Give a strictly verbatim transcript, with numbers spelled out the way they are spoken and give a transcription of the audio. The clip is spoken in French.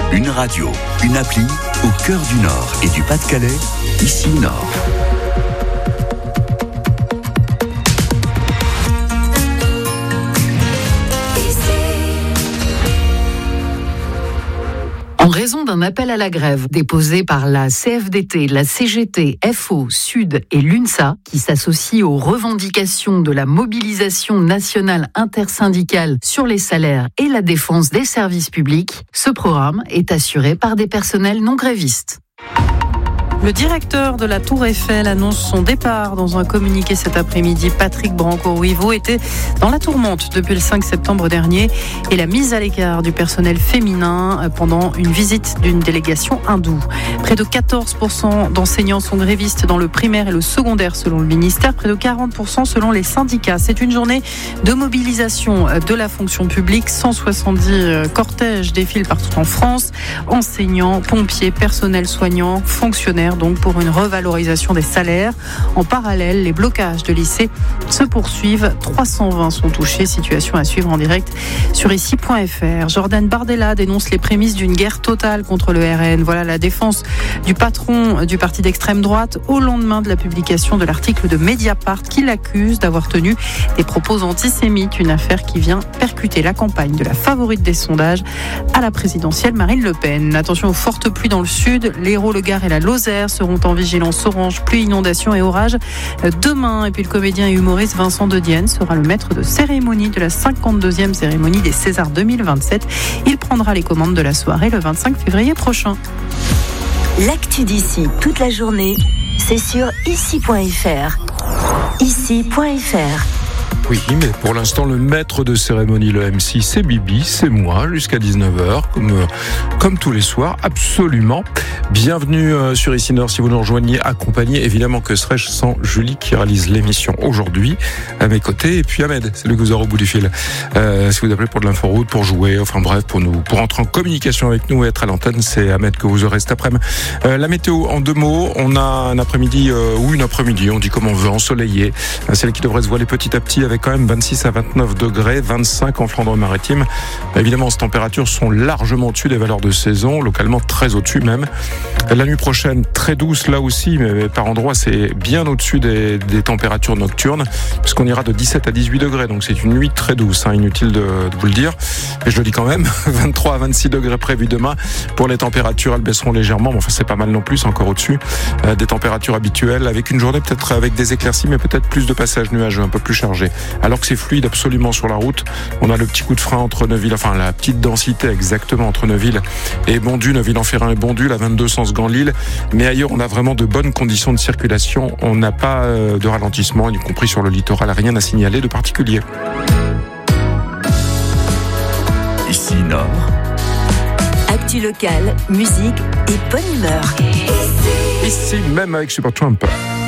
Une radio, une appli, au cœur du Nord et du Pas-de-Calais, ici Nord. En raison d'un appel à la grève déposé par la C F D T, la C G T, F O, Sud et l'UNSA, qui s'associe aux revendications de la mobilisation nationale intersyndicale sur les salaires et la défense des services publics, ce programme est assuré par des personnels non grévistes. Le directeur de la Tour Eiffel annonce son départ dans un communiqué cet après-midi. Patrick Branco-Ruivo était dans la tourmente depuis le cinq septembre dernier et la mise à l'écart du personnel féminin pendant une visite d'une délégation hindoue. Près de quatorze pour cent d'enseignants sont grévistes dans le primaire et le secondaire selon le ministère, près de quarante pour cent selon les syndicats. C'est une journée de mobilisation de la fonction publique. cent soixante-dix cortèges défilent partout en France. Enseignants, pompiers, personnel soignant, fonctionnaires donc pour une revalorisation des salaires. En parallèle, les blocages de lycées se poursuivent. trois cent vingt sont touchés. Situation à suivre en direct sur ici point f r. Jordan Bardella dénonce les prémices d'une guerre totale contre le R N. Voilà la défense du patron du parti d'extrême droite au lendemain de la publication de l'article de Mediapart qui l'accuse d'avoir tenu des propos antisémites. Une affaire qui vient percuter la campagne de la favorite des sondages à la présidentielle, Marine Le Pen. Attention aux fortes pluies dans le sud. L'Hérault, le Gard et la Lozère seront en vigilance orange, pluie, inondation et orage demain. Et puis le comédien et humoriste Vincent De Dienne sera le maître de cérémonie de la cinquante-deuxième cérémonie des Césars deux mille vingt-sept. Il prendra les commandes de la soirée le vingt-cinq février prochain. L'actu d'ici toute la journée, c'est sur ici point f r. ici point f r. Oui, mais pour l'instant, le maître de cérémonie, le M C, c'est Bibi, c'est moi, jusqu'à dix-neuf heures, comme, euh, comme tous les soirs, absolument. Bienvenue euh, sur Ici Nord, si vous nous rejoignez, accompagné, évidemment, que serais-je sans Julie qui réalise l'émission aujourd'hui, à mes côtés, et puis Ahmed, c'est le que vous aurez au bout du fil. Euh, si vous appelez pour de l'inforoute, pour jouer, enfin bref, pour nous, pour entrer en communication avec nous et être à l'antenne, c'est Ahmed que vous aurez cet après-midi. Euh, la météo, en deux mots, on a un après-midi, euh, ou une après-midi, on dit comme on veut, ensoleillé, celle qui devrait se voiler petit à petit avec quand même vingt-six à vingt-neuf degrés, vingt-cinq en Flandre-Maritime. Évidemment, ces températures sont largement au-dessus des valeurs de saison, localement très au-dessus même. La nuit prochaine, très douce là aussi, mais par endroits, c'est bien au-dessus des, des températures nocturnes, puisqu'on ira de dix-sept à dix-huit degrés, donc c'est une nuit très douce, hein, inutile de, de vous le dire. Et je le dis quand même, vingt-trois à vingt-six degrés prévus demain. Pour les températures, elles baisseront légèrement, mais enfin c'est pas mal non plus, c'est encore au-dessus euh, des températures habituelles, avec une journée peut-être avec des éclaircies, mais peut-être plus de passages nuageux, un peu plus chargés. Alors que c'est fluide absolument sur la route. On a le petit coup de frein entre Neuville, enfin la petite densité exactement entre Neuville et Bondu, Neuville-en-Ferrain et Bondu, la vingt-deux sens Gand-Lille. Mais ailleurs, on a vraiment de bonnes conditions de circulation. On n'a pas de ralentissement, y compris sur le littoral. Rien à signaler de particulier. Ici Nord. Actu locale, musique et bonne humeur. Ici même avec Supertramp.